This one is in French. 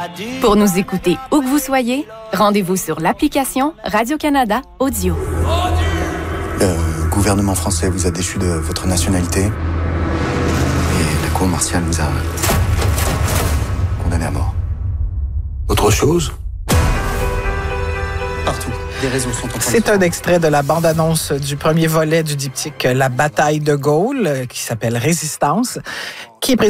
Pour nous écouter où que vous soyez, rendez-vous sur l'application Radio-Canada Audio. Le gouvernement français vous a déchu de votre nationalité et la cour martiale vous a condamné à mort. Autre chose ? Partout. Des réseaux sont en train de... C'est un extrait de la bande-annonce du premier volet du diptyque La bataille de Gaulle, qui s'appelle Résistance, qui est